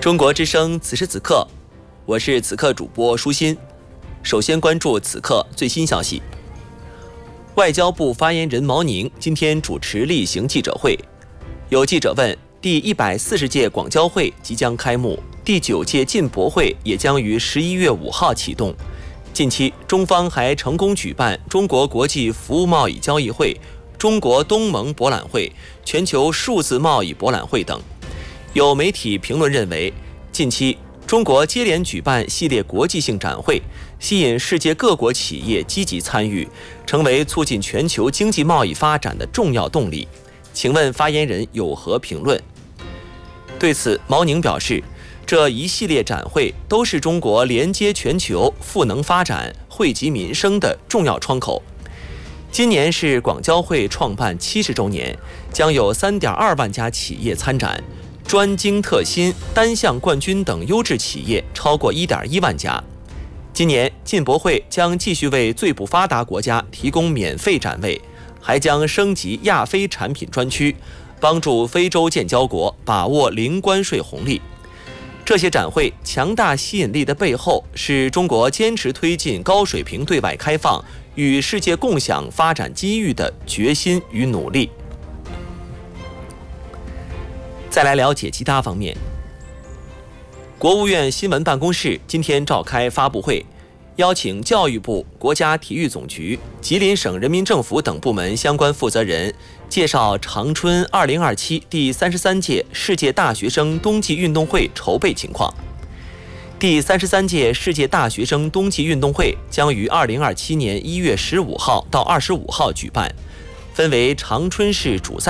中国之声此时此刻，我是此刻主播舒心。首先关注此刻最新消息。外交部发言人毛宁今天主持例行记者会，有记者问，第140届广交会即将开幕，第9届进博会也将于11月5号启动。近期，中方还成功举办中国国际服务贸易交易会、中国东盟博览会、全球数字贸易博览会等。有媒体评论认为，近期中国接连举办系列国际性展会，吸引世界各国企业积极参与，成为促进全球经济贸易发展的重要动力。请问发言人有何评论？对此，毛宁表示，这一系列展会都是中国连接全球、赋能发展、惠及民生的重要窗口。今年是广交会创办70周年，将有3.2万家企业参展，专精特新、单项冠军等优质企业超过1.1万家。今年进博会将继续为最不发达国家提供免费展位，还将升级亚非产品专区，帮助非洲建交国把握零关税红利。这些展会强大吸引力的背后，是中国坚持推进高水平对外开放、与世界共享发展机遇的决心与努力。再来了解其他方面。国务院新闻办公室今天召开发布会，邀请教育部、国家体育总局、吉林省人民政府等部门相关负责人介绍长春2027第33届世界大学生冬季运动会筹备情况。第33届世界大学生冬季运动会将于2027年1月15号到25号举办，分为长春市主赛